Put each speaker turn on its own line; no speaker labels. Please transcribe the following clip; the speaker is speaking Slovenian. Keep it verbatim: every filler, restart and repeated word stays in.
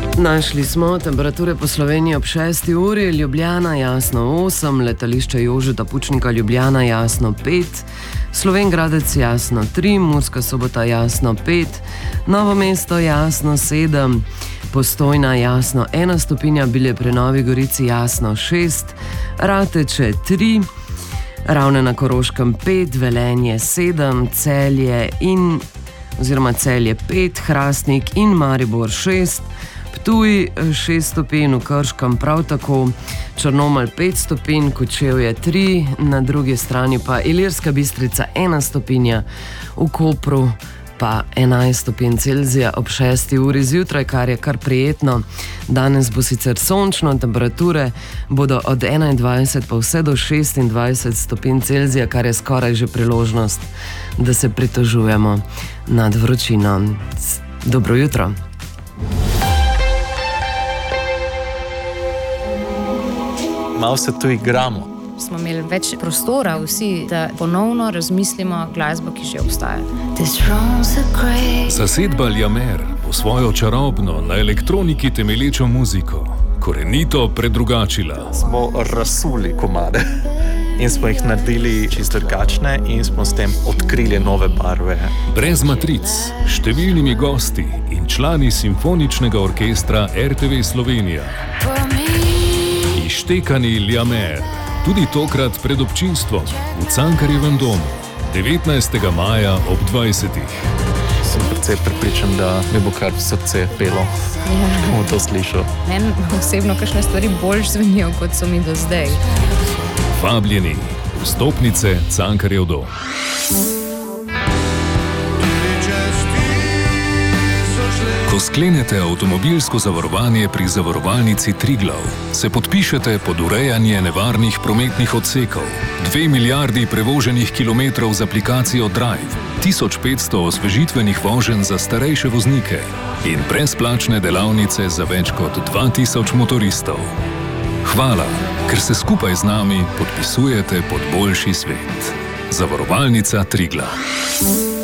Našli smo temperature po Sloveniji ob šesti uri, Ljubljana jasno osem, letališče Jožeta Pučnika Ljubljana jasno pet, Slovenj Gradec jasno tri, Murska Sobota jasno pet, Novo mesto jasno sedem, Postojna jasno ena stopinja, Bilje pri Novi Gorici jasno šest, Rateče tri, Ravne na Koroškem pet, Velenje sedem, Celje in oziroma Celje pet, Hrastnik in Maribor šest, Ptuj šest stopinj, v Krškem prav tako, Črnomelj pet stopinj, Kočevje tri, na drugi strani pa Ilirska Bistrica ena stopinja, v Kopru pa enajst stopinj Celzija ob šesti uri zjutraj, kar je kar prijetno. Danes bo sicer sončno, temperature bodo od enaindvajset pa vse do šestindvajset stopinj Celzija, kar je skoraj že priložnost, da se pritožujemo nad vročino. Dobro jutro.
Malo se tu igramo.
Smo imeli več prostora vsi, da ponovno razmislimo glasbo, ki že obstaja.
Zasedba Ljamer bo svojo čarobno, na elektroniki temelječo muziko korenito predrugačila.
Smo razsuli komade in smo jih naredili čisto drugačne in smo s tem odkrili nove barve.
Brez matric, številnimi gosti in člani simfoničnega orkestra R T V Slovenija. Ištekani Ljamer. Tudi tokrat pred občinstvom v Cankarjevem domu, devetnajstega maja ob dvajsetih.
Sem precej prepričan, da mi bo kar srce pelo, ko bom to slišal.
Meni osebno kakšne stvari bolj zvenijo, kot so mi do zdaj.
Vabljeni, vstopnice Cankarjev dom. Ko sklenete avtomobilsko zavarovanje pri zavarovalnici Triglav, se podpišete pod urejanje nevarnih prometnih odsekov, dve milijardi prevoženih kilometrov z aplikacijo Drive, tisoč petsto osvežitvenih voženj za starejše voznike in brezplačne delavnice za več kot dva tisoč motoristov. Hvala, ker se skupaj z nami podpisujete pod boljši svet. Zavarovalnica Triglav.